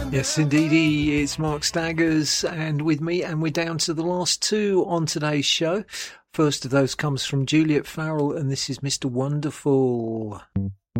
Yes, indeedy, it's Mark Staggers and with me, and we're down to the last two on today's show. First of those comes from Juliet Farrell, and this is Mr. Wonderful.